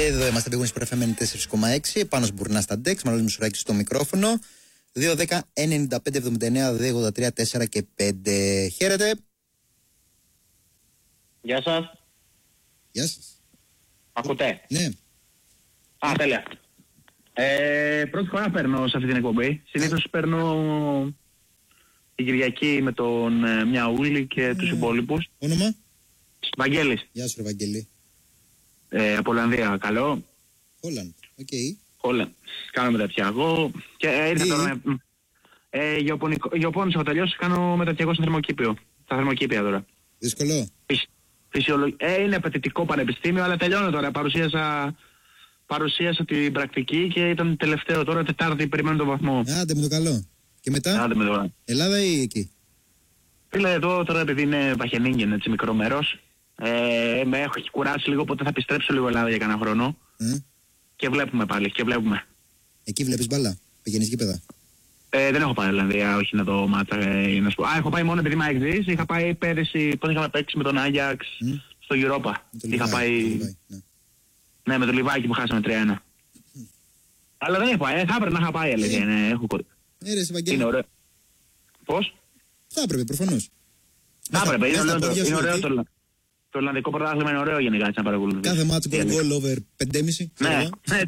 Εδώ είμαστε πήγονες πρέφεμενοι 4,6. Πάνω Μπουρνά στα ντεξ, Μανώλης Μουσουράκης στο μικρόφωνο. 2-10-95-79-283-4 και 5. Χαίρετε. Γεια σας. Γεια σας. Ακούτε? Ναι. Α, τέλεια. Πρώτη φορά παίρνω σε αυτή την εκπομπή. Συνήθως παίρνω την Κυριακή με τον Μιαούλη και τους υπόλοιπους. Όνομα? Βαγγέλης. Γεια σου ρε Βαγγέλη. Από Ολλανδία. Καλό. Holland. Οκ. Όλα. Κάνω μεταπτυχιακό. Και ήρθα τώρα με... γεωπόνης έχω τελειώσει, κάνω μεταπτυχιακό στο θερμοκήπιο. Στα θερμοκήπια τώρα. Δύσκολο. Είναι απαιτητικό πανεπιστήμιο, αλλά τελειώνω τώρα. Παρουσίασα την πρακτική και ήταν τελευταίο τώρα, Τετάρτη, περιμένω τον βαθμό. Άντε με το καλό. Και μετά, Άντε με το καλό. Ελλάδα ή εκεί? Φίλε, εδώ τώρα επειδή είναι Βαχενίγγεν, έτσι μικρό μέρος, με έχει κουράσει λίγο, οπότε θα επιστρέψω λίγο Ελλάδα για κανένα χρόνο. Και βλέπουμε πάλι, και βλέπουμε. Εκεί βλέπεις μπάλα, πηγαίνεις γήπεδα? Δεν έχω πάει Ολλανδία, όχι να το μάτσα, να σου πω. Έχω πάει μόνο επειδή είμαι εξής, είχα πάει πέρυσι, πώς είχαμε παίξει με τον Άγιαξ στο Europa. Είχα πάει... Ναι, με το Λιβάκι που χάσαμε 3-1. Αλλά δεν έχω πάει, θα έπρεπε να είχα πάει, αλήθεια, ναι, έχω ρε Ευαγγέλη. Είναι ωραίο. Πώς? Θα έπρεπε, προφανώς. Θα έπρεπε, είναι ωραίο το Ολλανδικό πρωτάθλημα, είναι ωραίο γενικά να παρακολουθείς. Κάθε μάτσο goal over 5,5. Ναι,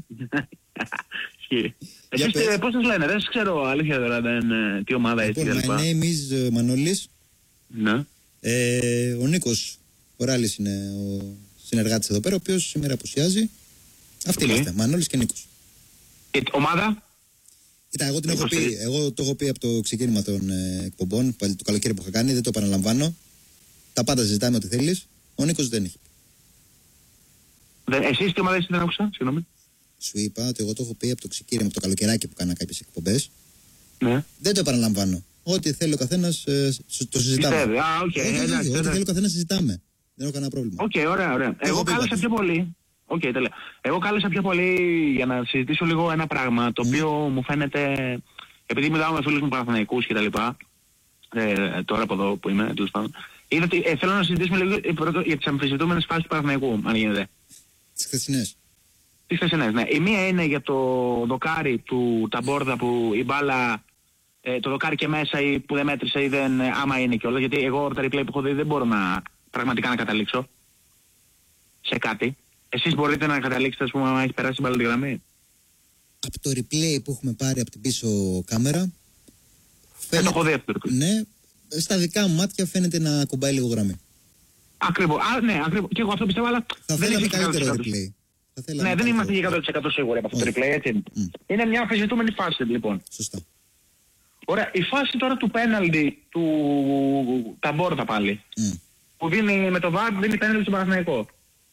εσείς πώς σας λένε, δεν σας ξέρω αλήθεια τώρα τι ομάδα είσαι κλπ. My name is Μανώλης. Ναι. Ο Νίκος ο Ράλης είναι ο συνεργάτης εδώ πέρα, ο οποίος σήμερα απουσιάζει. Αυτοί είμαστε, Μανώλης και Νίκος. Ομάδα? Κοίτα, εγώ το έχω πει από το ξεκίνημα των εκπομπών, πάλι το καλοκαίρι που είχα κάνει, δεν το επαναλαμβάνω. Τα πάντα συζητάμε ό,τι θέλεις. Ο Νίκος δεν έχει. Εσείς τι ομάδα είστε, δεν άκουσα, συγγνώμη. Σου είπα ότι εγώ το έχω πει από το ξεκίνημα, από το καλοκαιράκι που κάνα κάποιες εκπομπές. Ναι. Δεν το επαναλαμβάνω. Ό,τι θέλει ο καθένας το συζητάμε. Πιστεύει, Ό,τι θέλει ο καθένας συζητάμε. Δεν έχω κανένα πρόβλημα. Οκ, ωραία. Εγώ κάλεσα πιο πολύ. Τέλεια. Εγώ κάλεσα πιο πολύ για να συζητήσω λίγο ένα πράγμα το οποίο μου φαίνεται. Επειδή μιλάω με φίλους μου Παναθηναϊκούς και τα λοιπά. Τώρα από εδώ που είμαι, τέλος πάντων. Είδα ότι θέλω να συζητήσουμε λίγο για τις αμφισβητούμενες φάσεις του Παναθηναϊκού, αν γίνεται. Τις χθεσινές. Τις χθεσινές, ναι. Η μία είναι για το δοκάρι του Ταμπόρδα που η μπάλα. Το δοκάρι και μέσα ή που δεν μέτρησε ή δεν. Άμα είναι κιόλας. Γιατί εγώ τα replay που έχω δει δεν μπορώ πραγματικά να καταλήξω σε κάτι. Εσείς μπορείτε να καταλήξετε, ας πούμε, αν έχει περάσει η μπάλα τη γραμμή? Από το replay που έχουμε πάρει από την πίσω κάμερα. Δεν το έχω δει αυτό. Ναι, στα δικά μου μάτια φαίνεται να κουμπάει λίγο γραμμή. Ακριβώς. Ναι, ακριβώς. Και εγώ αυτό πιστεύω, αλλά θα δεν θέλαμε καλύτερο replay. Ναι, δεν είμαστε 100% σίγουροι από αυτό το replay, έτσι. Είναι μια αμφισβητούμενη φάση, λοιπόν. Σωστά. Ωραία, η φάση τώρα του πέναλτι του Ταμπόρδα πάλι. Που δίνει με το VAR, δίνει πέναλτι στον Παναθηναϊκό.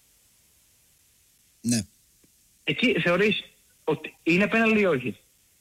Ναι. Εκεί θεωρείς ότι είναι πέναλτι ή όχι?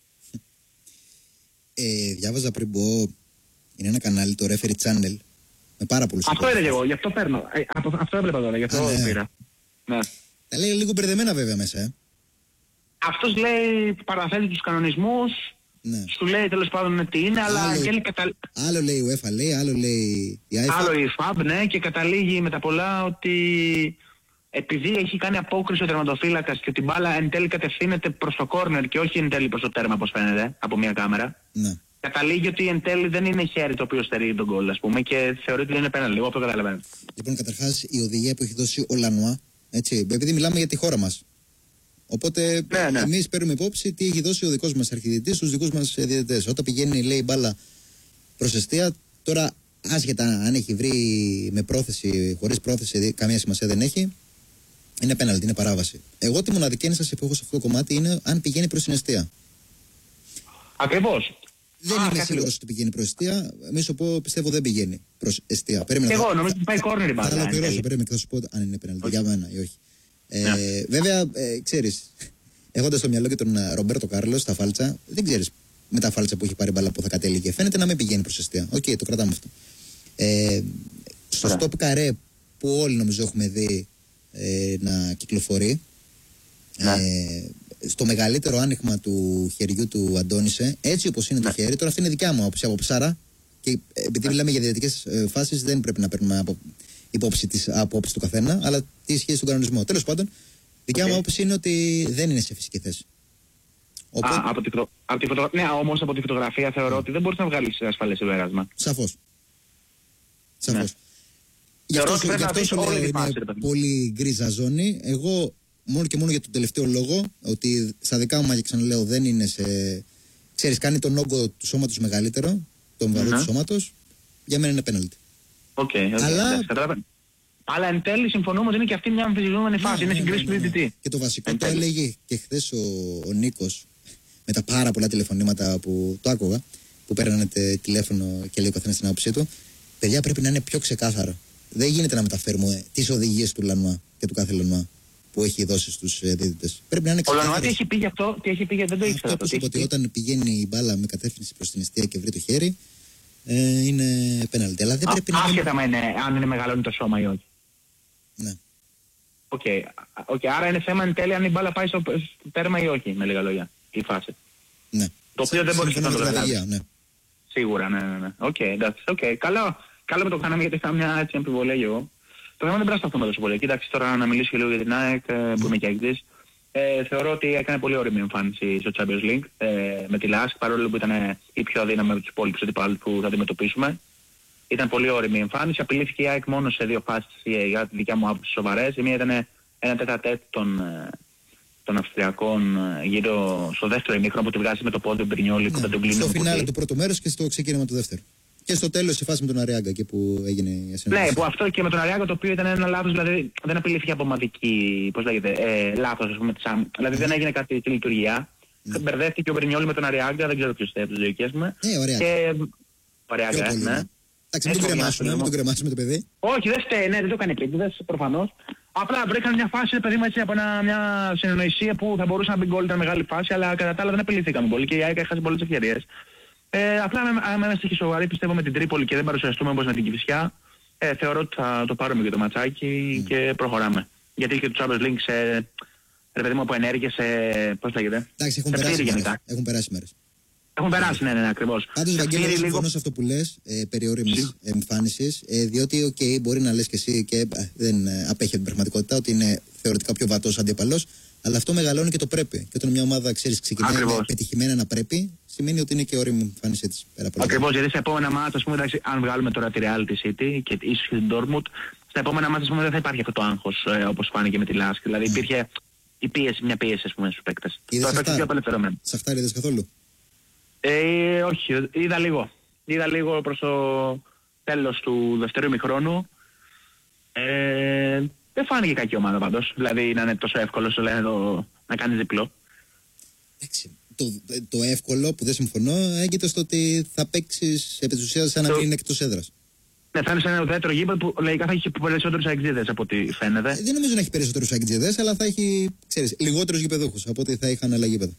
Διάβαζα πριν πω, είναι ένα κανάλι, το Referee Channel, με πάρα πολλούς. Αυτό έλεγε εγώ, γι' αυτό παίρνω. Αυτό έβλεπα τώρα, γι' αυτό πήρα. Ναι. Τα λέει λίγο μπερδεμένα βέβαια μέσα, Αυτός λέει, παραθέτει τους κανονισμούς, σου λέει τέλος πάντων τι είναι, αλλά άλλο λέει η UEFA, λέει, άλλο λέει η FIFA. Άλλο η FAB, ναι, και καταλήγει με τα πολλά ότι επειδή έχει κάνει απόκριση ο τερματοφύλακας και την μπάλα εν τέλει κατευθύνεται προς το κόρνερ και όχι εν τέλει προς το τέρμα, όπως φαίνεται από μια κάμερα. Ναι. Καταλήγει ότι εν τέλει δεν είναι χέρι το οποίο στερεί τον γκολ, ας πούμε, και θεωρεί ότι δεν είναι πέναλτι. Εγώ αυτό καταλαβαίνω. Λοιπόν, καταρχάς η οδηγία που έχει δώσει ο Λανουά, έτσι, επειδή μιλάμε για τη χώρα μας. Οπότε εμείς παίρνουμε υπόψη τι έχει δώσει ο δικός μας αρχιδιετής στους δικούς μας διαιτητές. Όταν πηγαίνει, λέει, μπάλα προς εστία, τώρα άσχετα αν έχει βρει με πρόθεση, χωρίς πρόθεση, καμία σημασία δεν έχει, είναι πέναλτι, είναι παράβαση. Εγώ τη μοναδική ένσταση που έχω σε αυτό το κομμάτι είναι αν πηγαίνει προς την εστία. Ακριβώς. Δεν είμαι σίγουρος ότι πηγαίνει προς εστία. Μη σου πω, πιστεύω δεν πηγαίνει προς εστία. Εγώ νομίζω ότι πάει κόρνερ η μπάλα. Θα ολοκληρώσω, περίμενε και θα σου πω αν είναι πέναλτι για μένα ή όχι. Βέβαια, ξέρεις, έχοντας στο μυαλό και τον Ρομπέρτο Κάρλος στα φάλτσα, δεν ξέρεις με τα φάλτσα που έχει πάρει μπάλα που θα κατέληγε. Φαίνεται να μην πηγαίνει προς εστία. Οκ, το κρατάμε αυτό. Στο stop καρέ που όλοι νομίζω έχουμε δει να κυκλοφορεί, στο μεγαλύτερο άνοιγμα του χεριού του Αντώνησε, έτσι όπως είναι το χέρι, τώρα αυτή είναι δικιά μου άποψη από ψάρα, και επειδή μιλάμε για διαιτητικές φάσεις δεν πρέπει να παίρνουμε υπόψη της απόψης του καθένα, αλλά τι ισχύει στον κανονισμό. Τέλος πάντων, Δικιά μου άποψη είναι ότι δεν είναι σε φυσική θέση. Ναι, όμως από τη φωτογραφία θεωρώ ότι δεν μπορείς να βγάλεις ασφαλές συμπέρασμα. Σαφώς. Ναι. Γι' αυτό σου λέω είναι πολύ γκρίζα ζώνη. Εγώ μόνο και μόνο για τον τελευταίο λόγο, ότι στα δικά μου, και ξαναλέω, δεν είναι σε... Ξέρεις, κάνει τον όγκο του σώματος μεγαλύτερο, τον βαρύ του σώματος, για μένα είναι πέναλτι. Αλλά εν τέλει συμφωνούμε ότι είναι και αυτή μια αμφισβητούμενη φάση. Είναι συγκρίσιμη διαιτητή. Και το βασικό το έλεγε και χθες ο Νίκος, με τα πάρα πολλά τηλεφωνήματα που το άκουγα, που παίρνανε τηλέφωνο και λέει ο καθένας την άποψή του. Παιδιά, πρέπει να είναι πιο ξεκάθαρο. Δεν γίνεται να μεταφέρουμε τις οδηγίες του Λανουά και του κάθε Λανουά που έχει δώσει στους διαιτητές. Πρέπει να είναι ξεκάθαρο. Ο Λανουά τι έχει πει γι' αυτό, δεν το ήξερα. Αυτό που είπε ότι όταν πηγαίνει η μπάλα με κατεύθυνση προς την εστία και βρει το χέρι, είναι πέναλτι. Αλλά δεν πρέπει να. Άσχετα αν είναι μεγαλώνει το σώμα ή όχι. Ναι. Άρα είναι θέμα εν τέλει αν η μπάλα πάει στο τέρμα ή όχι, με λίγα λόγια. Η φάση. Ναι. Το οποίο δεν μπορεί να το καταλάβει. Ναι. Σίγουρα, ναι. Καλό με το κάναμε γιατί είχα μια έτσι αμφιβολία εγώ. Το θέμα δεν πρέπει να σταθούμε τόσο πολύ. Κοίταξε τώρα να μιλήσω και λίγο για την ΑΕΚ που είμαι και έκτης. Θεωρώ ότι έκανε πολύ όριμη εμφάνιση στο Champions League με τη ΛΑΣΚ, παρόλο που ήταν η πιο αδύναμη από τους υπόλοιπους αντιπάλους που θα αντιμετωπίσουμε. Ήταν πολύ όριμη εμφάνιση. Απειλήθηκε η ΑΕΚ μόνο σε δύο φάσεις για τη δικιά μου άποψη σοβαρές. Η μία ήταν ένα τέτα-τέτ των Αυστριακών γύρω στο δεύτερο ημίχρονο που τη βγάζει με το πόδι του Μπρινιόλι που δεν τον κλείνει. Στο φινάλε του πρώτου μέρους και στο ξεκίνημα του δεύτερου. Και στο τέλος σε φάση με τον Αριάγκα και που έγινε η ασυνεργασία. Ναι, που αυτό και με τον Αριάγκα το οποίο ήταν ένα λάθος, δηλαδή δεν απειλήθηκε από ομαδική, πώς λέγεται, λάθος ας πούμε της άμυνας. Δηλαδή δεν έγινε κάτι στη λειτουργία. Μπερδεύτηκε ο Μπρινιόλι με τον Αριάγκα, δεν ξέρω ποιος θέλει από τις λογικές μου. Ωραία. Και Αριάγκα, ναι. Εντάξει, μην τον κρεμάσουμε το παιδί. Όχι, δεν φταίει, ναι, δεν το έκανε επίτηδες, προφανώς. Απλά βρήκαν μια φάση, παιδί μου, έτσι, από μια συνεννοησία που θα μπορούσε να μπει γκολ, ήταν μεγάλη φάση, αλλά κατά τα άλλα δεν απειλήθηκαν γκολ και η ΑΕΚ έχασε πολλές ευκαιρίες. Απλά αν είμαστε και σοβαροί, πιστεύω με την Τρίπολη και δεν παρουσιαστούμε όπως με την Κηφισιά, θεωρώ ότι θα το πάρουμε και το ματσάκι και προχωράμε. Γιατί και το Champions League ρε παιδί μου, από ενέργειες, πώς λέγεται. Εντάξει, έχουν περάσει μέρες. Έχουν περάσει, ναι, ακριβώς. Πάντως, Βαγγέλη, συμφωνώ σε αυτό που λες περί όριμης εμφάνισης, διότι μπορεί να λες και εσύ και δεν απέχει την πραγματικότητα ότι είναι θεωρητικά πιο βατός αντίπαλος, αλλά αυτό μεγαλώνει και το πρέπει. Και όταν μια ομάδα, ξεκινάει πετυχημένα να πρέπει, σημαίνει ότι είναι και όριμη εμφάνισή της. Ακριβώς, γιατί στα επόμενα μάτσα, αν βγάλουμε τώρα τη Real τη City και ίσως την Dortmund, στα επόμενα μάτσα δεν θα υπάρχει αυτό το άγχος όπως φάνηκε με τη Lask. Δηλαδή υπήρχε μια πίεση στους παίκτες. Το έπαιξε πιο απελευθερωμένο. Σαχτάρι είδες καθόλου? Όχι, είδα λίγο προς το τέλος του δεύτερου ημιχρόνου. Δεν φάνηκε κακή ομάδα πάντως, δηλαδή να είναι τόσο εύκολο να κάνεις διπλό. Εντάξει, το εύκολο που δεν συμφωνώ έγκυται στο ότι θα παίξεις επί της ουσίας σαν να μην είναι εκτός έδρας. Ναι, θα είναι σε ένα ουδέτερο γήπεδο που λογικά θα έχει περισσότερους αεξίδες από ό,τι φαίνεται. Δεν νομίζω να έχει περισσότερους αεξίδες, αλλά θα έχει, λιγότερους γηπεδούχους από ό,τι θα είχαν άλλα γήπεδα.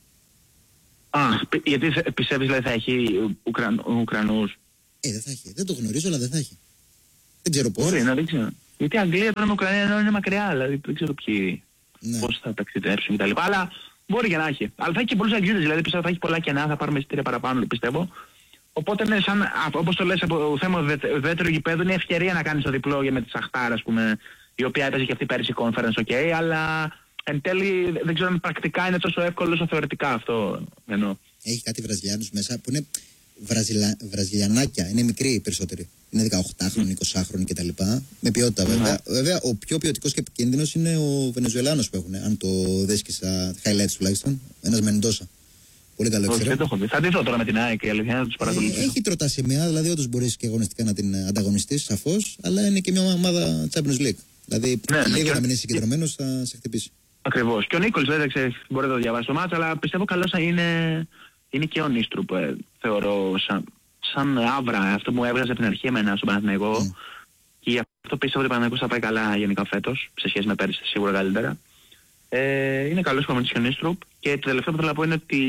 Γιατί πιστεύεις δηλαδή θα έχει Ουκρανούς? Δεν θα έχει. Δεν το γνωρίζω, αλλά δεν θα έχει. Δεν ξέρω πώς. Μπορεί, δεν ξέρω. Γιατί η Αγγλία τώρα με Ουκρανία είναι μακριά, δηλαδή δεν ξέρω ποιοι, πώς θα ταξιδέψουν κτλ. Αλλά μπορεί και να έχει. Αλλά θα έχει και πολλούς αεξίδες, δηλαδή πιστεύω θα έχει πολλά κενά, θα πάρουμε εισιτήρια παραπάνω, πιστεύω. Οπότε ναι, όπως το λες, από το θέμα δεύτερου γηπέδου είναι ευκαιρία να κάνεις το διπλό για με τη Σαχτάρ, ας πούμε, η οποία έπαιζε και αυτή πέρυσι conference, αλλά εν τέλει δεν ξέρω αν πρακτικά είναι τόσο εύκολο όσο θεωρητικά αυτό εννοώ. Έχει κάτι Βραζιλιάνους μέσα που είναι βραζιλιανάκια, είναι μικροί οι περισσότεροι. Είναι 18χρονοι, 20χρονοι κτλ. Με ποιότητα βέβαια. Βέβαια, ο πιο ποιοτικός και επικίνδυνος είναι ο Βενεζουελάνος που έχουν, αν το δεις και στα highlights τουλάχιστον. Ένας Μεντόσα. Πολύ καλό εξαιρετικό. Δεν το έχω δει. Θα δει τώρα με την ΑΕΚ, η αλήθεια να τους παρακολουθήσω. Έχει τροτά σημεία, δηλαδή όντως μπορείς και αγωνιστικά να την ανταγωνιστείς, σαφώς, αλλά είναι και μια ομάδα Champions League. Δηλαδή, λίγο να μην είσαι συγκεντρωμένος θα σε χτυπήσει. Ακριβώς. Και ο Νίκολς, δεν ξέρει, μπορεί να το διαβάσει το μάτς, αλλά πιστεύω καλώς είναι και ο Νίστρουπ, θεωρώ, σαν άβρα. Αυτό μου έβγαζε από την αρχή εμένα στον Παναθηναϊκό. Και γι' αυτό πιστεύω ότι ο Παναθηναϊκός θα πάει καλά γενικά φέτος, σε σχέση με πέρυσι, σίγουρα καλύτερα. Είναι καλός κομμάτις και ο Νίστρουπ. Και το τελευταίο που θέλω να πω είναι ότι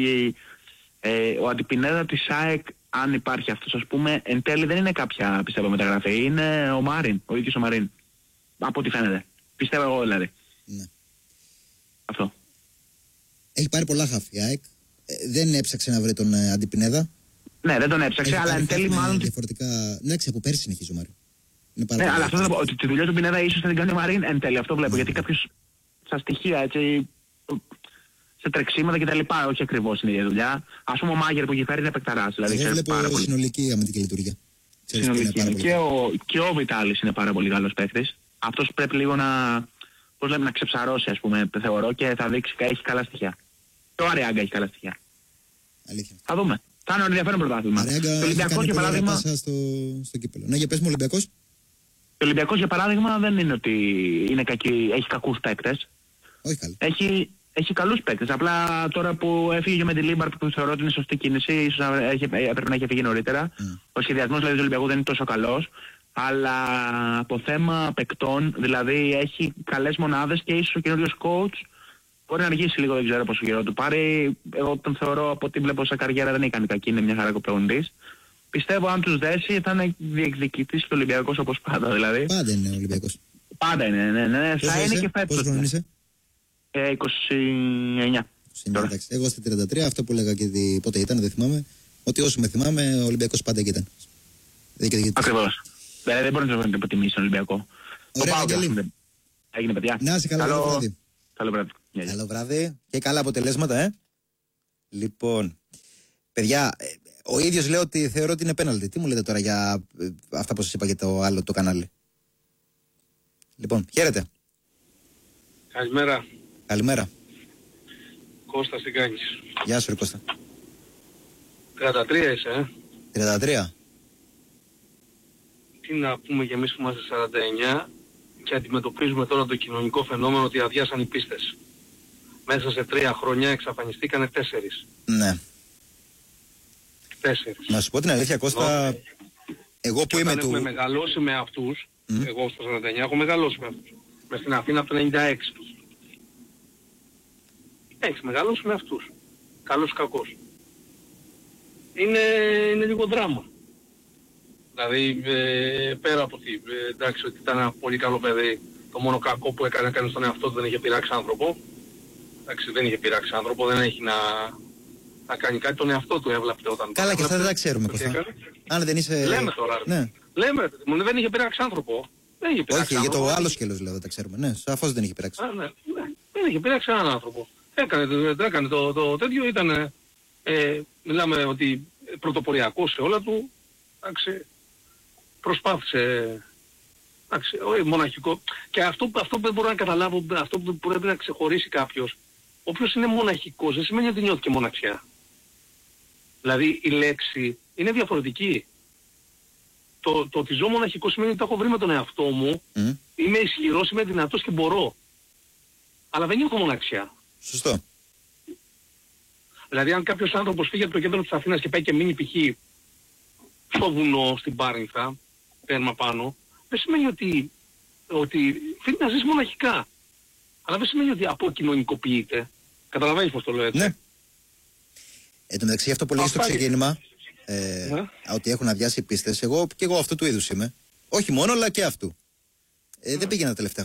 ο Αντιπινέδα της ΑΕΚ, αν υπάρχει αυτός, ας πούμε, εν τέλει δεν είναι κάποια, πιστεύω, μεταγραφή. Είναι ο Μάριν, ο ίδιος ο Μαρίν. Από ό,τι φαίνεται. Πιστεύω εγώ δηλαδή. Ναι. Αυτό. Έχει πάρει πολλά χαφ η ΑΕΚ. Δεν έψαξε να βρει τον Αντιπινέδα. Ναι, δεν τον έψαξε, αλλά εν τέλει μάλλον. Διαφορετικά. Ναι, από πέρσι συνεχίζει ο Μαρίν. Ναι, αλλά αυτό θέλω να πω. Ότι τη δουλειά του Πινέδα ίσως θα την κάνει ο Μαρίν εν τέλει. Αυτό βλέπω. Γιατί κάποιος στα στοιχεία, έτσι, σε τρεξίματα κτλ. Όχι ακριβώς είναι η δουλειά. Ας πούμε ο Μάγερ που έχει φέρει είναι επεκταράς. Δηλαδή, εγώ βλέπω συνολική αμυντική λειτουργία. Συνολική. Και ο Βιτάλης είναι πάρα πολύ καλός παίκτης. Αυτός πρέπει λίγο να ξεψαρώσει, ας πούμε, θεωρώ, και θα δείξει, έχει καλά στοιχεία. Και ο Αρεάγκα έχει καλά στοιχεία. Αλήθεια. Θα δούμε. Θα είναι ενδιαφέρον πρωτάθλημα. Ο Ολυμπιακός, για παράδειγμα. Στο κύπελο. Ναι, για πες μου, Ολυμπιακός. Ο Ολυμπιακός, για παράδειγμα, δεν είναι ότι είναι έχει κακούς παίκτες. Όχι καλά. Έχει καλούς παίκτες. Απλά τώρα που έφυγε με τη Λίμπαρ, που θεωρώ ότι είναι σωστή κίνηση, ίσως έπρεπε να έχει φύγει νωρίτερα. Ο σχεδιασμός δηλαδή του Ολυμπιακού δεν είναι τόσο καλός. Αλλά από θέμα παικτών, δηλαδή έχει καλές μονάδες και ίσως ο καινούριος coach μπορεί να αργήσει λίγο, δεν ξέρω πόσο καιρό του πάρει. Εγώ τον θεωρώ, από ό,τι βλέπω σε καριέρα, δεν έχει κάνει κακή, είναι μια χαρά κοπραγωνιστής. Πιστεύω αν τους δέσει θα είναι διεκδικητής του Ολυμπιακός όπως πάντα δηλαδή. Πάντα είναι ο Ολυμπιακός. Πάντα είναι, ναι. Θα είναι και φέτος. Πόσο χρόνο είσαι? 29. Εντάξει, εγώ στα 33, αυτό που έλεγα και πότε ήταν, δεν θυμάμαι. Ότι όσο με θυμάμαι, ο Ολυμπιακός πάντα εκεί ήταν. Ακριβώς. Δεν μπορεί να το υποτιμήσει τον Ολυμπιακό. Ωραία, Αγγελή. Έγινε, παιδιά. Να είσαι καλά, καλό βράδυ. Καλό βράδυ. Καλό βράδυ και καλά αποτελέσματα, Λοιπόν, παιδιά, ο ίδιος λέω ότι θεωρώ ότι είναι πέναλτι. Τι μου λέτε τώρα για αυτά που σας είπα για το άλλο το κανάλι? Λοιπόν, χαίρετε. Καλημέρα. Καλημέρα. Κώστας, τι κάνεις? Γεια σου, ρε Κώστα. 33 είσαι, 33. Τι να πούμε κι εμείς που είμαστε 49 και αντιμετωπίζουμε τώρα το κοινωνικό φαινόμενο ότι αδειάσαν οι πίστες. Μέσα σε 3 χρόνια εξαφανιστήκανε 4. Ναι. 4. Να σου πω την αλήθεια, Κώστα, εγώ που είμαι του... Έχουμε μεγαλώσει με αυτούς, εγώ στο 49 έχω μεγαλώσει με αυτούς. Μες στην Αθήνα από το 96. Έχεις μεγαλώσει με αυτούς. Καλός ή κακός. Είναι λίγο δράμα. Δηλαδή πέρα από ότι εντάξει ότι ήταν ένα πολύ καλό παιδί, το μόνο κακό που έκανε στον εαυτό του, δεν είχε πειράξει άνθρωπο. Εντάξει, δεν είχε πειράξει άνθρωπο, δεν έχει να κάνει κάτι, τον εαυτό του έβλαπτε όταν... Καλά, και αυτά δεν τα ξέρουμε, Κώστα. Αν δεν είσαι... Λέμε τώρα. Ναι. Λέμε, δεν είχε πειράξει άνθρωπο. Δεν είχε πειράξει. Όχι, για το άλλο σκέλος λέω, δεν τα ξέρουμε. Ναι, σαφώς δεν είχε πειράξει. Ναι. Δεν είχε πειράξει έναν άνθρωπο. Έκανε το τέτοιο, ήταν... μιλάμε ότι πρωτοποριακό σε όλα του. Εντάξει, προσπάθησε... Εντάξει, μοναχικό. Και αυτό που δεν μπορώ να καταλάβω, αυτό που πρέπει να ξεχωρίσει κάποιος, όποιος είναι μοναχικός δεν σημαίνει ότι νιώθει και μοναξιά. Δηλαδή η λέξη είναι διαφορετική. Το ότι ζω μοναχικό σημαίνει ότι το έχω βρει με τον εαυτό μου, είμαι ισχυρός, είμαι δυνατός και μπορώ. Αλλά δεν νιώθω μοναξιά. Σωστό. Δηλαδή αν κάποιος άνθρωπος φύγει από το κέντρο της Αθήνας και πάει και μείνει π.χ. στο βουνό, στην Πάρνηθα, πέρμα πάνω, δεν σημαίνει ότι θέλει να ζεις μοναχικά. Αλλά δεν σημαίνει ότι αποκοινωνικοποιείται. Καταλαβαίνεις πώς το λέω έτσι? Ναι. Εν τω μεταξύ αυτό που λέγεις στο ξεκίνημα, ότι έχουν αδειάσει οι πίστες, εγώ αυτό του είδους είμαι. Όχι μόνο, αλλά και αυτού. Δεν πήγαινα τα τελευταία